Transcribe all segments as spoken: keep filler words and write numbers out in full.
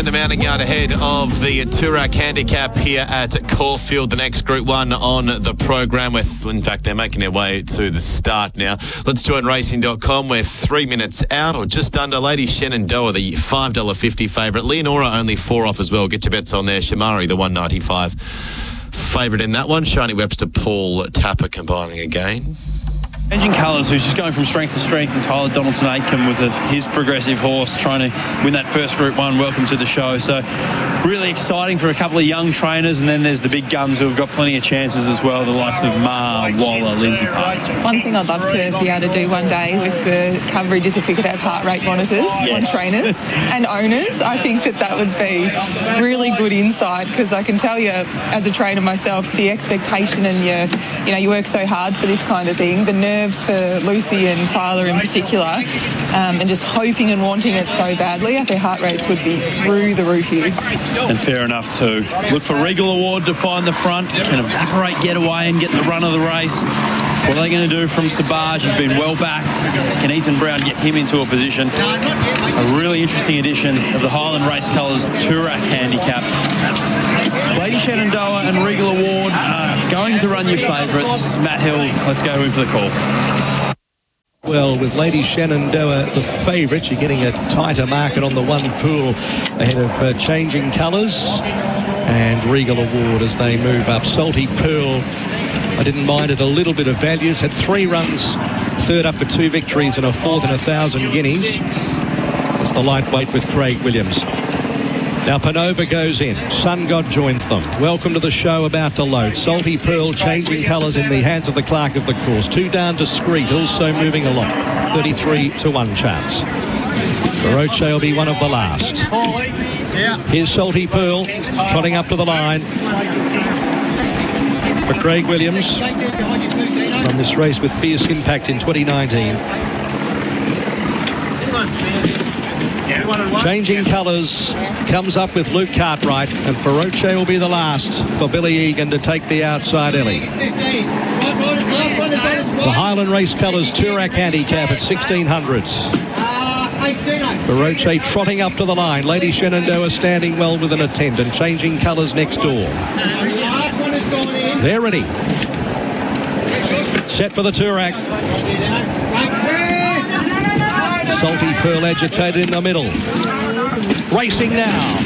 the mounting yard ahead of the Toorak Handicap here at Caulfield. The next Group one on the program. With, in fact, they're making their way to the start now. Let's join racing dot com. We're three minutes out, or just under. Lady Shenandoah, the five dollars fifty favourite. Leonora only four off as well. Get your bets on there. Shamari, the one ninety-five favourite in that one. Shiny Webster, Paul Tapper combining again. Changing Colours, who's just going from strength to strength, and Tyler Donaldson Aitken with a, his progressive horse trying to win that first Group one. Welcome to the show. So really exciting for a couple of young trainers, and then there's the big guns who have got plenty of chances as well, the likes of Ma, Waller, Lindsay Park. One thing I'd love to be able to do one day with the coverage is if we could have heart rate monitors yes. on trainers and owners. I think that that would be really good insight, because I can tell you as a trainer myself, the expectation, and you, you know, you work so hard for this kind of thing, the nerves for Lucy and Tyler in particular, um, and just hoping and wanting it so badly, I think heart rates would be through the roof here. And fair enough too. Look for Regal Award to find the front. Can Evaporate get away and get the run of the race? What are they going to do from Sabaj? He's been well backed. Can Ethan Brown get him into a position? A really interesting edition of the Highland Race Colours Toorak Handicap. Lady Shenandoah and Regal Award are going to run your favourites. Matt Hill, let's go in for the call. Well, with Lady Shenandoah the favourite, you're getting a tighter market on the one pool ahead of uh, Changing Colours and Regal Award as they move up. Salty Pearl, I didn't mind it, a little bit of value. It's had three runs, third up for two victories and a fourth and a thousand guineas. It's the lightweight with Craig Williams. Now Panova goes in. Sun God joins them. Welcome to the show, about to load. Salty Pearl, Changing Colours in the hands of the clerk of the course. Two down, Discreet also moving along. thirty-three to one chance. Baroche will be one of the last. Here's Salty Pearl trotting up to the line for Craig Williams from this race with Fierce Impact in twenty nineteen. Changing Colours comes up with Luke Cartwright, and Feroce will be the last for Billy Egan to take the outside Ellie. The Highland Race Colours Toorak Handicap at sixteen hundreds. Feroce trotting up to the line. Lady Shenandoah standing well with an attendant. Changing Colours next door. They're ready. Set for the Toorak. Salty Pearl agitated in the middle. Racing now.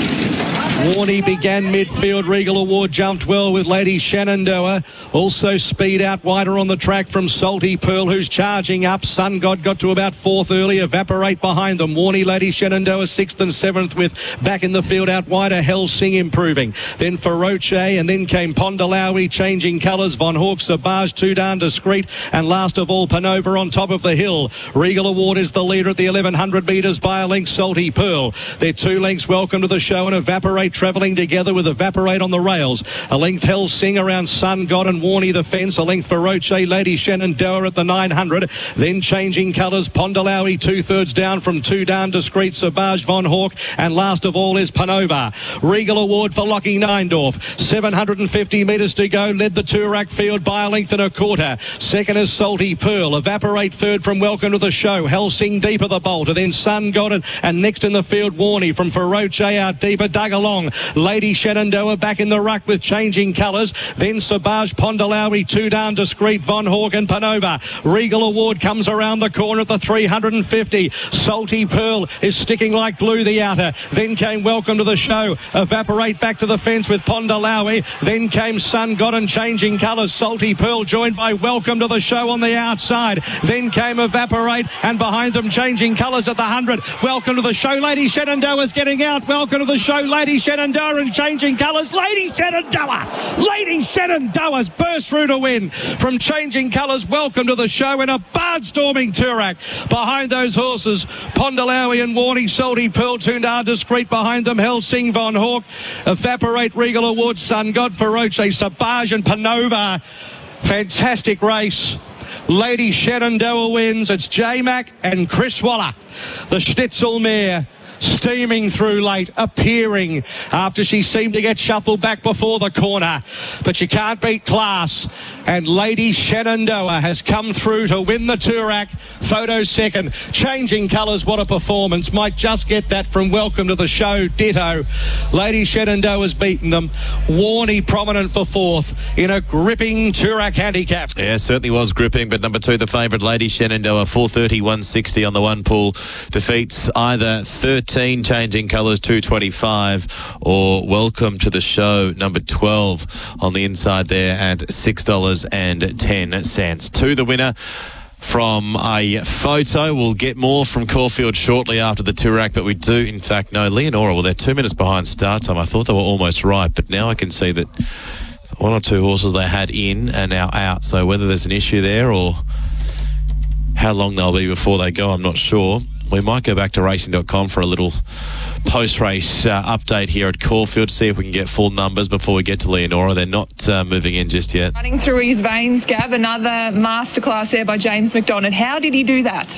Warney began midfield. Regal Award jumped well with Lady Shenandoah. Also speed out wider on the track from Salty Pearl, who's charging up. Sun God got to about fourth early. Evaporate behind them. Warney, Lady Shenandoah sixth and seventh, with back in the field out wider Helsing improving. Then Feroce, and then came Pondalawi, Changing Colours, Von Hawk, Sabaj, Two Down, Discreet, and last of all Panova on top of the hill. Regal Award is the leader at the eleven hundred metres by a length. Salty Pearl. They're two lengths. Welcome to the show, and Evaporate travelling together with Evaporate on the rails. A length Helsing around Sun God and Warney the fence. A length Feroce, Lady Shenandoah at the nine hundred. Then Changing Colours, Pondalawi two-thirds down from Two Down, Discreet, Sabaj, Von Hawk, and last of all is Panova. Regal Award for Lockie Neindorf. seven hundred fifty metres to go. Led the Toorak field by a length and a quarter. Second is Salty Pearl. Evaporate third from Welcome to the Show. Helsing deeper the bolt. And then Sun God, and, and next in the field Warney from Feroce out deeper. Dug along. Lady Shenandoah back in the ruck with Changing Colours. Then Sabaj, Pondalawi, Two Down, Discreet, Von Hawk and Panova. Regal Award comes around the corner at the three hundred fifty. Salty Pearl is sticking like glue the outer. Then came Welcome to the Show. Evaporate back to the fence with Pondalawi. Then came Sun God and Changing Colours. Salty Pearl joined by Welcome to the Show on the outside. Then came Evaporate, and behind them Changing Colours at the one hundred. Welcome to the Show. Lady Shenandoah's getting out. Welcome to the Show. Lady Shenandoah and Changing Colours. Lady Shenandoah. Lady Shenandoah's burst through to win from Changing Colours. Welcome to the show in a barnstorming Toorak. Behind those horses, Pondalawi and Warney, Salty Pearl, Two Down, Discreet. Behind them, Helsing, Von Hawk, Evaporate, Regal Award, Sun God, Feroce, Sabaj and Panova. Fantastic race. Lady Shenandoah wins. It's J Mac and Chris Waller, the Schnitzel mare. steaming through late, appearing after she seemed to get shuffled back before the corner. But you can't beat class. And Lady Shenandoah has come through to win the Toorak. Photo second. Changing colours, what a performance. Might just get that from Welcome to the Show, ditto. Lady Shenandoah's beaten them. Warney prominent for fourth in a gripping Toorak handicap. Yeah, certainly was gripping, but number two, the favourite, Lady Shenandoah, four thirty, one sixty on the one pool, defeats either thirteen Changing Colours, two twenty-five, or Welcome to the Show, number twelve on the inside there at six dollars and ten cents. To the winner from a photo. We'll get more from Caulfield shortly after the Toorak, but we do, in fact, know Leonora. Well, they're two minutes behind start time. I thought they were almost right, but now I can see that one or two horses they had in are now out. So whether there's an issue there or how long they'll be before they go, I'm not sure. We might go back to racing dot com for a little post-race uh, update here at Caulfield, see if we can get full numbers before we get to Leonora. They're not uh, moving in just yet. Running through his veins, Gab, another masterclass there by James McDonald. How did he do that?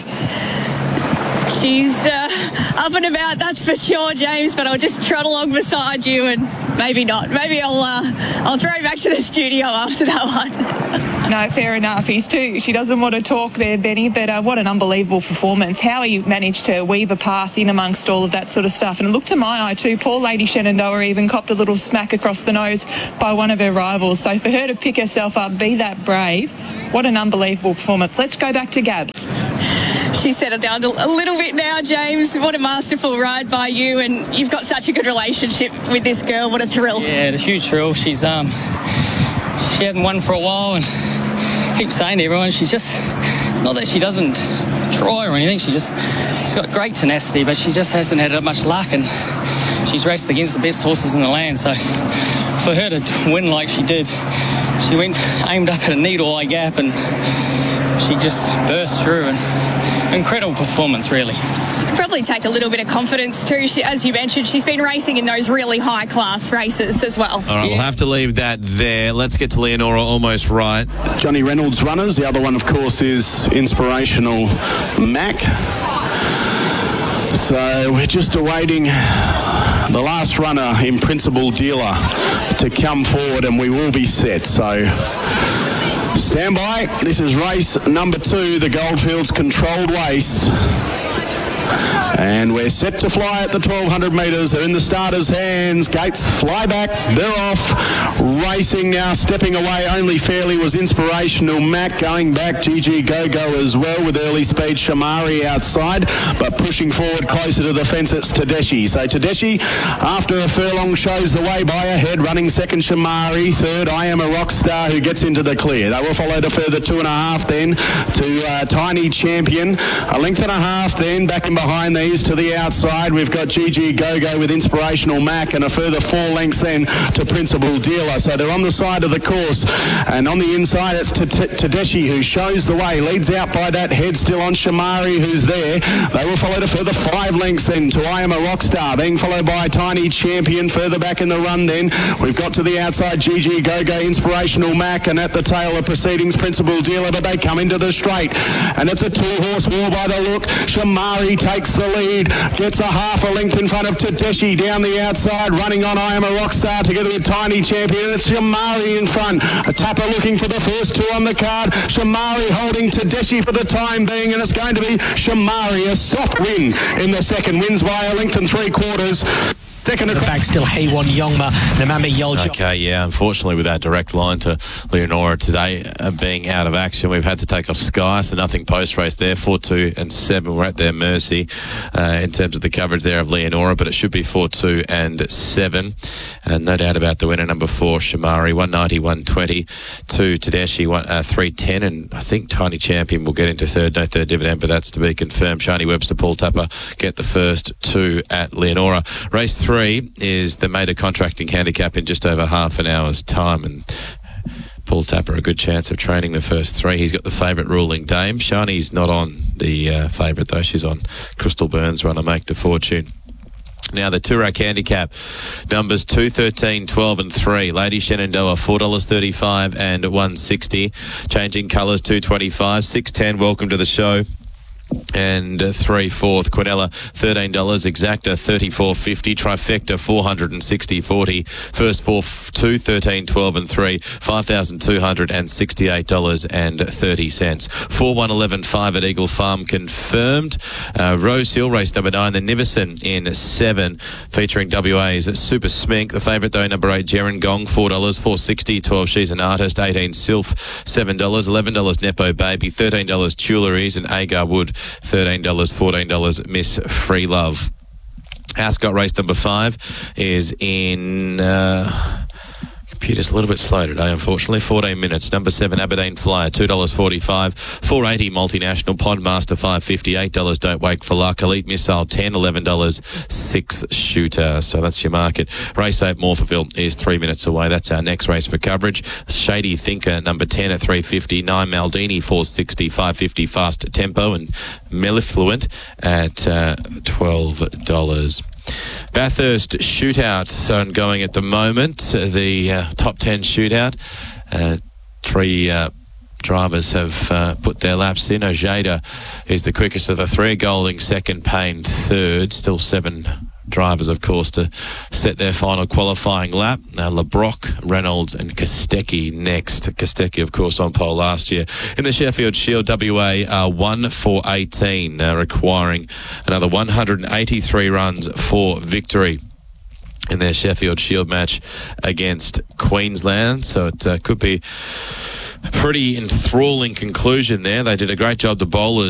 She's uh, up and about, that's for sure, James, but I'll just trot along beside you and maybe not. Maybe I'll uh, I'll throw you back to the studio after that one. No, fair enough. He's too. She doesn't want to talk there, Benny, but uh, what an unbelievable performance. How he managed to weave a path in amongst all of that sort of stuff. And it looked to my eye too, poor Lady Shenandoah even copped a little smack across the nose by one of her rivals. So for her to pick herself up, be that brave, what an unbelievable performance. Let's go back to Gabs. She's settled down a little bit now, James. What a masterful ride by you, and you've got such a good relationship with this girl. What a thrill. Yeah, it's a huge thrill. She's um, she hadn't won for a while, and I keep saying to everyone, she's just, it's not that she doesn't try or anything, she just, she's got great tenacity, but she just hasn't had much luck, and she's raced against the best horses in the land, so for her to win like she did, she went, aimed up at a needle eye gap, and she just burst through, and incredible performance, really. She could probably take a little bit of confidence too. She, as you mentioned, she's been racing in those really high class races as well. All right, yeah. We'll have to leave that there. Let's get to Leonora, almost right. Johnny Reynolds runners. The other one, of course, is Inspirational Mac. So we're just awaiting the last runner in Principal Dealer to come forward, and we will be set. So stand by. This is race number two, the Goldfields Controlled Waste. And we're set to fly at the twelve hundred metres. They're in the starters' hands. Gates fly back. They're off. Racing now, stepping away only fairly was Inspirational Mac. Going back, G G Go-Go as well with early speed Shamari outside. But pushing forward closer to the fence, it's Tedeschi. So Tedeschi, after a furlong, shows the way by a head. Running second, Shamari. Third, I Am a Rock Star, who gets into the clear. They will follow the further two and a half then to uh, Tiny Champion. A length and a half then, back in behind these to the outside. We've got G G Go-Go with Inspirational Mac, and a further four lengths then to Principal Dealer. So they're on the side of the course, and on the inside it's Tedeschi who shows the way, leads out by that head, still on Shamari who's there. They will follow the further five lengths then to I Am a Rockstar, being followed by Tiny Champion. Further back in the run then, we've got to the outside G G Go-Go, Inspirational Mac, and at the tail of proceedings Principal Dealer, but they come into the straight, and it's a two-horse war by the look. Shamari takes the lead, gets a half a length in front of Tedeschi down the outside, running on I Am a Rockstar together with Tiny Champion. It's Shamari in front. A tapper looking for the first two on the card. Shamari holding Tedeschi for the time being, and it's going to be Shamari. A soft win in the second, wins by a length and three quarters. Second the back still Haywan Yongma, Namambi Yoljo. Okay, yeah, unfortunately with our direct line to Leonora today uh, being out of action, we've had to take off Sky, so nothing post-race there. four, two and seven, we're at their mercy uh, in terms of the coverage there of Leonora, but it should be four, two and seven. And no doubt about the winner, number four, Shamari, one ninety, one twenty. Two, Tedeschi, one, uh, three ten, and I think Tiny Champion will get into third, no third dividend, but that's to be confirmed. Shani Webster, Paul Tapper get the first two at Leonora. Race three. Three is the Mater Contracting Handicap in just over half an hour's time, and Paul Tapper a good chance of training the first three. He's got the favourite Ruling Dame. Shani's not on the uh, favourite though. She's on Crystal Burns runner Make to Fortune. Now the Toorak Handicap numbers two, thirteen, twelve and three. Lady Shenandoah four dollars thirty-five and one sixty. Changing Colours two twenty-five. six ten, Welcome to the Show And uh, three fourth, Quinella thirteen dollars, Exacta thirty-four fifty, Trifecta four hundred sixty forty, First four two thirteen twelve and three five thousand two hundred sixty-eight dollars and thirty cents. four one eleven five at Eagle Farm confirmed. Uh, Rose Hill race number nine, the Nivison in seven, featuring W A's Super Smink. The favourite though, number eight, Jeren Gong, four dollars, four sixty, twelve She's an Artist, eighteen Sylph, seven dollars, eleven dollars Nepo Baby, thirteen dollars Tuileries, and Agar Wood thirteen dollars, fourteen dollars Miss Free Love. Ascot race number five is in... Uh, computer's a little bit slow today, unfortunately. fourteen minutes. Number seven, Aberdeen Flyer, two dollars forty-five. four eighty Multinational. Pondmaster, five fifty. eight dollars Don't Wake for Luck. Elite Missile, ten. eleven dollars six Shooter. So that's your market. Race eight, Morphettville, is three minutes away. That's our next race for coverage. Shady Thinker, number ten at three fifty. nine Maldini, four sixty. five fifty Fast Tempo. And Mellifluent at uh, twelve dollars. Bathurst shootout ongoing at the moment. The uh, top ten shootout. Uh, three uh, drivers have uh, put their laps in. Ojeda is the quickest of the three. Golding second, Payne third. Still seven drivers, of course, to set their final qualifying lap. Now, LeBrock, Reynolds and Kostecki next. Kostecki, of course, on pole last year. In the Sheffield Shield, W A are one for eighteen, uh, requiring another one hundred eighty-three runs for victory in their Sheffield Shield match against Queensland. So it uh, could be a pretty enthralling conclusion there. They did a great job, the bowlers.